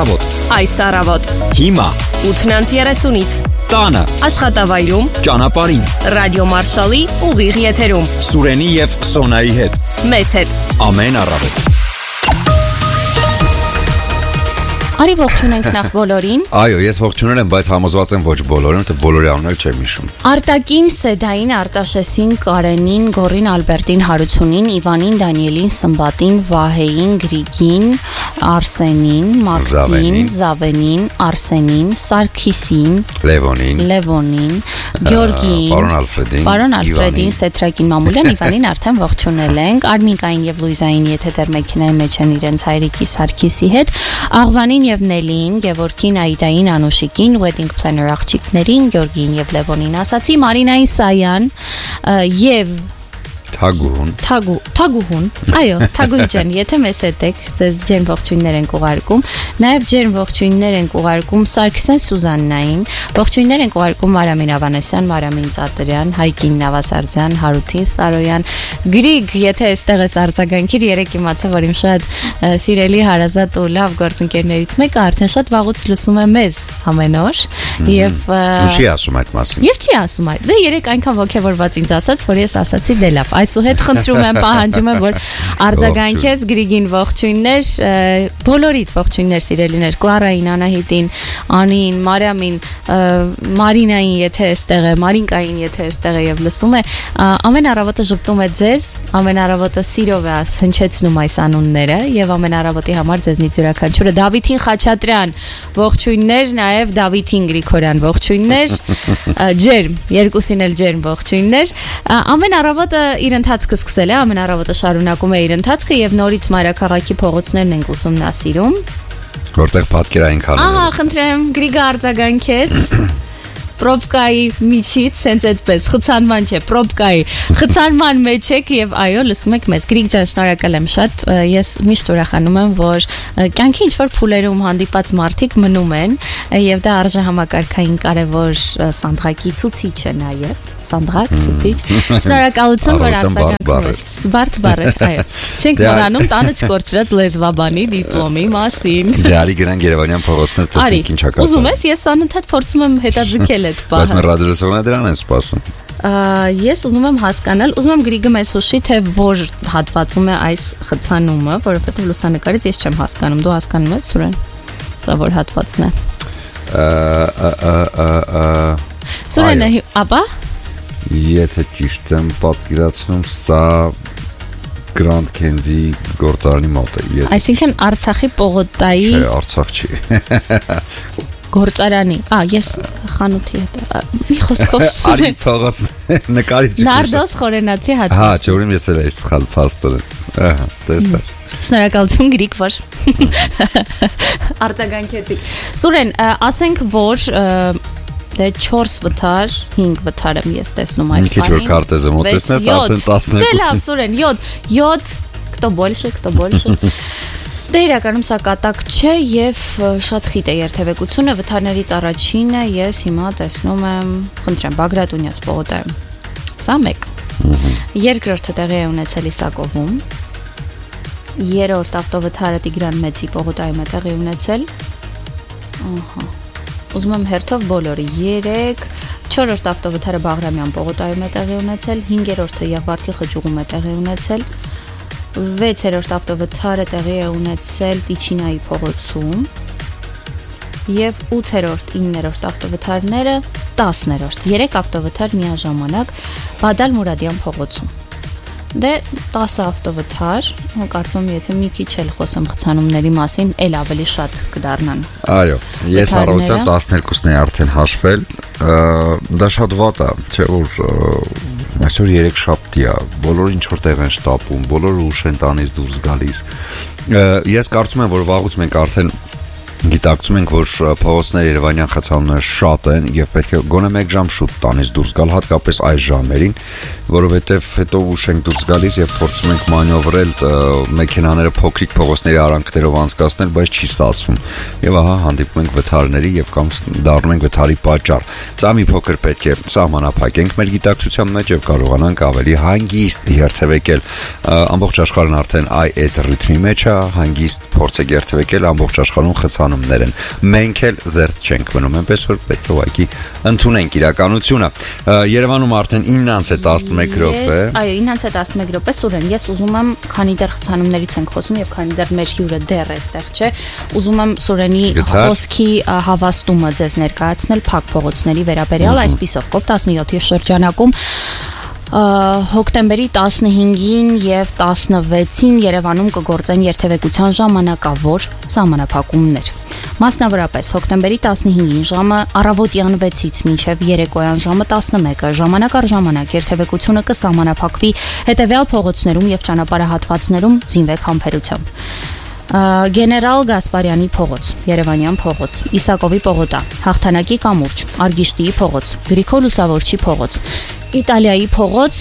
Առավոտ։ Այս առավոտ։ Հիմա 8:30-ից։ Տանը, Աշխատավայրում, ճանապարհին, Ռադիո Մարշալի ուղիղ եթերում։ Սուրենի եւ Սոնայի հետ։ Մեզ հետ։ Ամեն առավոտ։ Արի ողջունենք նախ բոլորին։ Այո, ես ողջունել եմ, բայց համոզված եմ ոչ բոլորին, թե բոլորի անուններ չեմ հիշում։ Արտակին, Սեդային, Արտաշեսին, Կարենին, Գորին, Ալբերտին, Հարությունին, Իվանին, Դանիելին, Սմբատին, Վահեին, Գրիգին, Արսենին, Մաքսին, Զավենին, Արսենին, Սարգիսին, Լևոնին, Գյորգին, Պարոն Ալֆրեդին, Սեթրակին, Մամուլյան, Իվանին արդեն ողջունել ենք, Արմինկային եւ Լուիզային, եթե դեռ մեքենայի մեջ են իրենց հայրիկի Սարգիսի հետ, Աղվանին եւ Նելին, Գևորգին, Այդային, Անուշիկին, Wedding Planner աղջիկներին, Գյորգին եւ Լևոնին ասացի, Մարինային Սայան եւ Թագուհուն, այո, Թագուհի ջան, եթե մեզ հետ եք, ձեզ ջերմ ողջույններ ենք ուղարկում, նաև ջերմ ողջույններ ենք ուղարկում Սարգսեն Սուզաննային, ողջույններ ենք ուղարկում Մարամին Ավանեսյան, Մարամին Ծատրյան, Հայկին Նավասարդյան, Հարութին Սարոյան, Գրիգ, եթե այստեղ ես արձագանքիր, երեք իմացա, որ իմ շատ սիրելի հարազատ ու լավ գործընկերներից մեկը արդեն շատ վաղուց լսում է մեզ ամեն օր եւ չի ասում այդ մասին։ Եվ չի ասում այդ։ Դե երեք այնքան ոգևորված ինձ ասաց, որ ես ասացի դե լավ, այսուհետ խնդրում եմ, պահանջում եմ, որ արձագանքես Գրիգին ողջույններ, բոլորիդ ողջույններ սիրելիներ, Կլարային, Անահիտին, Անին, Մարիամին, Մարինային, եթե այստեղ է, Մարինկային, եթե այստեղ է եւ լսում է, ամեն առավոտը ժպտում է ձեզ, ամեն առավոտը սիրով է հնչեցնում այս անունները եւ ամեն առավոտի համար ձեզնից յուրաքանչյուրը Դավիթին Խաչատրյան, ողջույններ, նաեւ Դավիթին Գրիգորյան, ողջույններ, ջերմ, երկուսին էլ ջերմ ողջույններ, ամեն առավոտը իր ընթացքը սկսել է, ամեն առավոտը շարունակում է իր ընթացքը եւ նորից մայրաքաղաքի փողոցներն ենք ուսումնասիրում։ Որտեղ պատկերային քաներ։ Ահա, խնդրեմ, Գրիգը արձագանքեց։ Պրոբկայի միջից, սենց այդպես, խցանման չէ, պրոբկայի, խցանման մեջ եք եւ այո, լսում եք մեզ։ Գրիգ ջան, շնորհակալ եմ շատ։ Ես միշտ ուրախանում եմ, որ կյանքի ինչ-որ փուլերում հանդիպած մարդիկ մնում են եւ դա արժեհամակարգային կարեւոր սանդղակի ցուցիչ է նաեւ։ Սանդղակ, ցուցիչ։ Շնորհակալություն, որ արձագանքում ես։ Բարդ բառ է, այո։ Չենք մոռանում տանը չկորցրած լեզվաբանի դիպլոմի մասին։ Դե արի գնանք Երևանյան փողոցներ տեսնենք ինչ ա կասում։ Ուզում ես, ես անընդհատ փորձում եմ հետաձգել այդ բանը։ Բայց մեր ռադիոլսողները դրան են սպասում։ Ես ուզում եմ հասկանալ, ուզում եմ Գրիգը մեզ հուշի, թե որ հատվածում է այս խցանումը, որովհետև լուսանկարից ես չեմ հասկանում, դու հասկանում ես, Սուրեն։ Սա որ հատվածն է։ Սուրենը, ապա Եթե ճիշտ եմ պատկերացնում, սա Grand Kenzi գործարանի մոտ է։ Այսինքն Արցախի պողոտայի։ Չէ, Արցախ չի։ Գործարանի։ Ես խանութի հետ։ Մի խոսքով Արի փողոց նկարիչ։ Նարդոս Խորենացի հատված։ Հա, չէ, ուրեմն ես էլ այս սխալ փաստորը։ Ահա, տեսա։ Շնորհակալություն Գրիգ, որ արտագանքեցիք։ Սուրեն, ասենք որ դե 4 վթար, 5 վթար եմ ես տեսնում այս բանին։ Մի քիչ որ քարտեզը մոտեցնես, արդեն 12։ Դե լավ, Սուրեն, 7, кто больше։ Դե իրականում սա կատակ չէ եւ շատ խիտ է երթևեկությունը, վթարներից առաջինը ես հիմա տեսնում եմ, խնդրեմ, Բագրատունյաց պողոտայում։ Սա 1։ Երկրորդը տեղի է ունեցել Իսակովում։ Երրորդ ավտովթարը Տիգրան Մեծի պողոտայում է տեղի ունեցել։ Ահա։ Ուզում եմ հերթով բոլորը 3, 4-րդ ավտովթարը Բաղրամյան պողոտայում է տեղի ունեցել, 5-րդը Եղվարդի խճուղում է տեղի ունեցել, 6-րդ ավտովթարը տեղի է ունեցել Տիչինայի փողոցում եւ 8-րդ, 9-րդ ավտովթարները 10-րդ, 3 ավտովթար միաժամանակ Բադալ Մուրադյան փողոցում։ Դե 10 ավտովթար, կարծում եմ, եթե մի քիչ էլ խոսեմ խցանումների մասին, էլ ավելի շատ կդառնան։ Այո, ես առավոտյան 12-ն է արդեն հաշվել, դա շատ վատ է, չէ՞ որ այսօր 3 շաբթի է, բոլորը ինչ որ տեղ են շտապում, բոլորը ուշ են տանից դուրս գալիս։ Ես կարծում եմ, որ վաղուց մենք արդեն գիտակցում ենք, որ փողոցները Երևանյան խցանումները շատ են եւ պետք է գոնե 1 ժամ շուտ տանից դուրս գալ, հատկապես այս ժամերին, որովհետեւ հետո ուշ ենք դուրս գալիս եւ փորձում ենք մանյովրել մեքենաները փոքրիկ փողոցների արանքներով անցկացնել, բայց չի ստացվում։ Եվ ահա հանդիպում ենք վթարների եւ կամ դառնում ենք վթարի պատճառ։ Սա մի փոքր պետք է սահմանափակենք մեր գիտակցության մեջ եւ կարողանանք ավելի հանգիստ երթևեկել։ Ամբողջ աշխարհն արդեն այդ ռիթմի մեջ է, հանգիստ փորձեք երթևեկել ամբողջ աշխարհում խցանումներ բաններ են։ Մենք էլ զերծ չենք մնում, այնպես որ պետք է ուղղակի ընդունենք իրականությունը։ Երևանում արդեն 9:11 րոպե։ Այո, 9:11 րոպե Սուրեն, ես ուզում եմ, քանի դեռ խցանումներից ենք խոսում եւ քանի դեռ մեր հյուրը դեռ էստեղ չէ, ուզում եմ Սուրենի խոսքի հավաստումը ձեզ ներկայացնել փակ փողոցների վերաբերյալ այսպիսով կոպ 17-ի շրջանակում հոկտեմբերի 15-ին եւ 16-ին Երևանում կգործեն երթևեկության ժամանակավոր սահմանափակումներ։ Մասնավորապես հոկտեմբերի 15-ին ժամը առավոտյան 6-ից մինչև երեկոյան ժամը 11-ը ժամանակ առ ժամանակ երթևեկությունը կսահմանափակվի հետևյալ փողոցներում եւ ճանապարհահատվածներում զինվեք համբերությամբ։ Գեներալ Գասպարյանի փողոց, Երևանյան փողոց, Իսակովի պողոտա, Հաղթանակի կամուրջ, Արգիշտիի փողոց, Գրիգոր Լուսավորչի փողոց, Իտալիայի փողոց,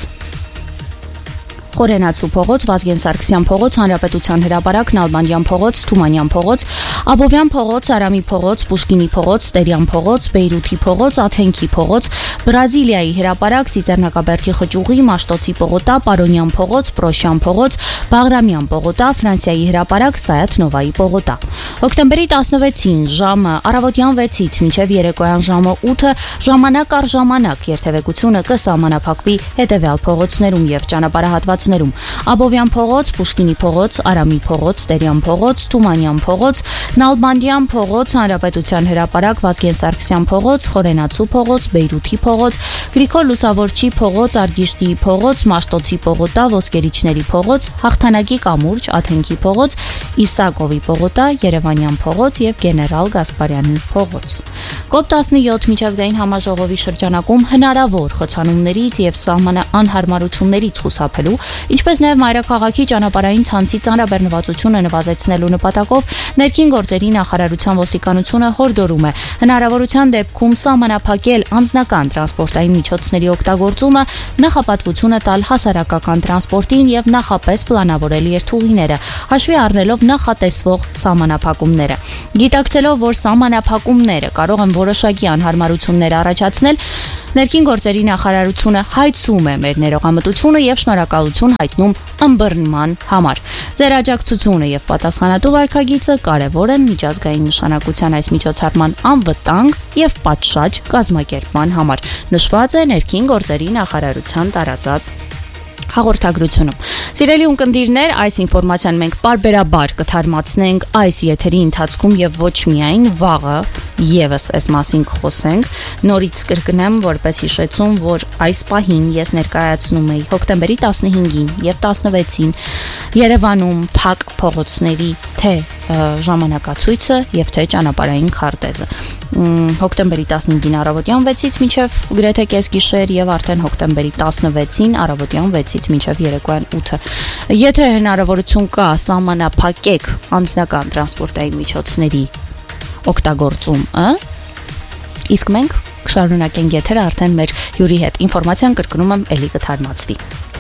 Խորենացու փողոց, Վազգեն Սարգսյան փողոց, Հանրապետության հրապարակ, Նալբանդյան փողոց, Թումանյան փողոց, Աբովյան փողոց, Արամի փողոց, Պուշկինի փողոց, Տերյան փողոց, Բեյրութի փողոց, Աթենքի փողոց, Բրազիլիայի հրապարակ, Ծիծեռնակաբերդի խճուղի, Մաշտոցի պողոտա, Պարոնյան փողոց, Պրոշյան փողոց, Բաղրամյան պողոտա, Ֆրանսիայի հրապարակ, Սայաթ Նովայի պողոտա։ Հոկտեմբերի 16-ին ժամը առավոտյան 6-ից մինչև երեկոյան ժամը 8-ը ժամանակ առ ժամանակ երթևեկությունը կսահմանափակվի հետևյալ փողոցներում եւ ճանապարհահատվածներում. Աբովյան փողոց, Պուշկինի փողոց, Արամի փողոց, Տերյան փողոց, Թումանյան փողոց, Նալբանդյան փողոց, Հանրապետության հրապարակ, Վազգեն Սարգսյան փողոց, Խորենացու փողոց, Բեյրութի փողոց, Գրիգոր Լուսավորչի փողոց, Արգիշտիի փողոց, Մաշտոցի պողոտա, Ոսկերիչների փողոց, Հաղթանակի կամուրջ, Աթենքի փողոց, Իսակովի պողոտա, Երևանյան փողոց եւ Գեներալ Գասպարյանի փողոց։ Կոպ 17 միջազգային համաժողովի շրջանակում հնարավոր խցանումներից եւ անհարմարություններից խուսափելու, ինչպես նաեւ մայրաքաղաքի ճանապարհային ցանցի ծանրաբեռնվածությունը նվազեցնելու նպատակով ներքին գործերի նախարարության ոստիկանությունը հորդորում է հնարավորության դեպքում սահմանափակել անձնական տրանսպորտային միջոցների օգտագործումը, նախապատվությունը տալ հասարակական տրանսպորտին եւ նախապես պլանավորել երթուղիները, հաշվի առնելով նախատեսվող սահմանափակումները։ Գիտակցելով, որ սահմանափակումները կարող են որոշակի անհարմարություններ առաջացնել, ներքին գործերի նախարարությունը հայցում է մեր ներողամտությունը եւ շնորհակալություն հայտնում ըմբռնման համար։ Ձեր աջակցությունը եւ պատասխանատու վարքագիծը կարեւոր են միջազգային նշանակության այս միջոցառման անվտանգ եւ պատշաճ կազմակերպման համար։ Նշված է ներքին գործերի նախարարության տարածած հաղորդագրությունում։ Սիրելի ունկնդիրներ, այս ինֆորմացիան մենք պարբերաբար կթարմացնենք այս եթերի ընթացքում եւ ոչ միայն վաղը եւս այս մասին կխոսենք։ Նորից կրկնեմ, որպես հիշեցում, որ այս պահին ես ներկայացնում եի հոկտեմբերի 15-ին եւ 16-ին Երևանում փակ փողոցների թե ժամանակացույցը եւ թե ճանապարհային քարտեզը։ Հոկտեմբերի 15-ին առավոտյան 6-ից մինչև գրեթե կեսգիշեր եւ արդեն հոկտեմբերի 16-ին առավոտյան 6-ից մինչև երեկոյան 8-ը։ Եթե հնարավորություն կա, սահմանափակեք անձնական տրանսպորտային միջոցների օգտագործումը, իսկ մենք կշարունակենք եթերը արդեն մեր հյուրի հետ։ Ինֆորմացիան կրկնում եմ էլի կթարմացվի։